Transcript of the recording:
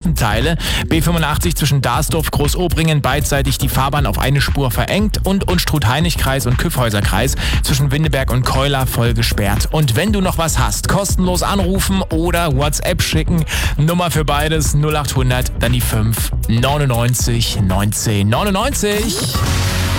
Seitenteile. B85 zwischen Darsdorf, Großobringen beidseitig die Fahrbahn auf eine Spur verengt und Unstrut-Hainich-Kreis und Kyffhäuser-Kreis zwischen Windeberg und Keuler voll gesperrt. Und wenn du noch was hast, kostenlos anrufen oder WhatsApp schicken. Nummer für beides 0800, dann die 5 99 19 99.